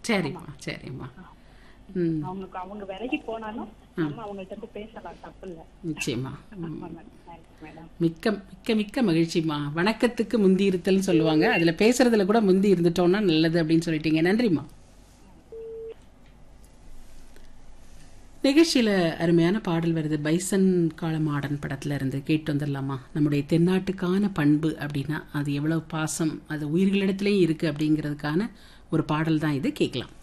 சரிம்மா சரிம்மா. ம் அவங்க விலைக்கு போனாலும் நம்ம அவங்கள்ட்ட இருந்து பேசலாம், தப்பு இல்ல. நிச்சயமா. மேடம் மிக்க மிக்க மிக்க மகிழ்ச்சிம்மா. வணக்கத்துக்கு முந்தி இருத்தல்னு சொல்லுவாங்க, அதுல பேசுறதுல கூட முந்தி இருந்துட்டோம்னா நல்லது அப்படின்னு சொல்லிட்டீங்க. நன்றிம்மா. நிகழ்ச்சியில அருமையான பாடல் வருது. பைசன் காலமாடன் படத்துல இருந்து கேட்டு வந்துடலாமா? நம்முடைய தென்னாட்டுக்கான பண்பு அப்படின்னா அது எவ்வளவு பாசம் அது உயிர்களிடத்திலேயும் இருக்கு அப்படிங்கிறதுக்கான ஒரு பாடல் தான் இது. கேட்கலாம்.